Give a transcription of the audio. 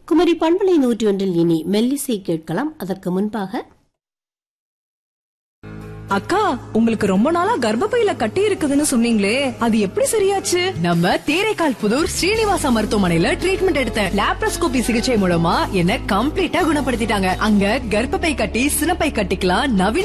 குமரி பண்பலை 101 இனி மெல்லிசை கேட்கலாம். அதற்கு முன்பாக அக்கா, உங்களுக்கு ரொம்ப நாளா கர்ப்பப்பையில கட்டி இருக்குதுன்னு சொன்னீங்களே, அது எப்படி சரியாச்சு? நம்ம தேரைக்கால் புதூர் ஸ்ரீனிவாசா மருத்துவமனையில ட்ரீட்மெண்ட் எடுத்தேன். லாப்ரோஸ்கோபி சிகிச்சை மூலமா என்ன கம்ப்ளீட்டா குணப்படுத்திட்டாங்க. அங்க கர்ப்பப்பை கட்டி சினப்பை கட்டிக்கலாம் நவீன